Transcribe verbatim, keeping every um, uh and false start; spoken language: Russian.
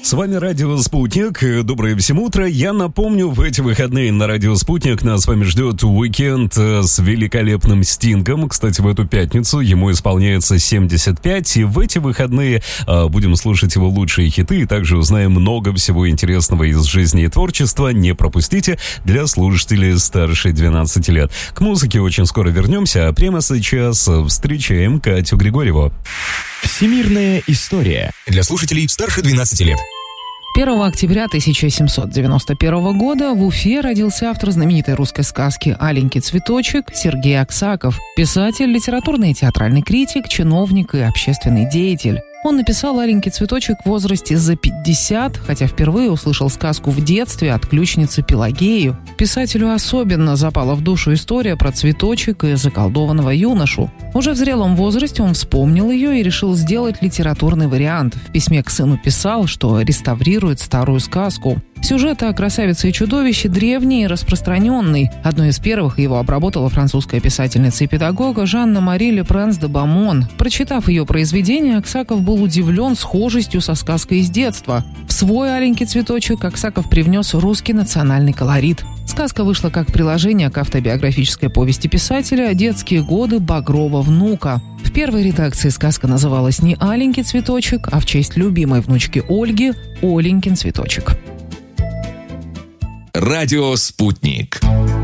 С вами Радио Спутник. Доброе всем утро. Я напомню, в эти выходные на Радио Спутник нас с вами ждет уикенд с великолепным Стингом. Кстати, в эту пятницу ему исполняется семьдесят пять, и в эти выходные а, будем слушать его лучшие хиты, и также узнаем много всего интересного из жизни и творчества. Не пропустите, для слушателей старше двенадцати лет. К музыке очень скоро вернемся, а прямо сейчас встречаем Катю Григорьеву. Всемирная история для слушателей старше двенадцати лет. первого октября тысяча семьсот девяносто первого года в Уфе родился автор знаменитой русской сказки «Аленький цветочек» Сергей Аксаков, писатель, литературный и театральный критик, чиновник и общественный деятель. Он написал «Аленький цветочек» в возрасте за пятьдесят, хотя впервые услышал сказку в детстве от ключницы Пелагею. Писателю особенно запала в душу история про цветочек и заколдованного юношу. Уже в зрелом возрасте он вспомнил ее и решил сделать литературный вариант. В письме к сыну писал, что реставрирует старую сказку. Сюжет о красавице и чудовище древний и распространенный. Одной из первых его обработала французская писательница и педагога Жанна-Мари Ле Пренс де Бамон. Прочитав ее произведение, Аксаков был удивлен схожестью со сказкой из детства. В свой «Аленький цветочек» Аксаков привнес русский национальный колорит. Сказка вышла как приложение к автобиографической повести писателя «Детские годы Багрова внука». В первой редакции сказка называлась не «Аленький цветочек», а в честь любимой внучки Ольги «Оленькин цветочек». Радио «Спутник».